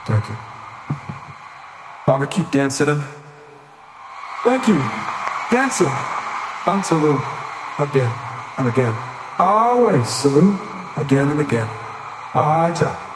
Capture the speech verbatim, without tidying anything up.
Thank you. I'ma keep dancing him. Thank you. Dancing. On salute. Again and again. Always salute. Again and again. Aja.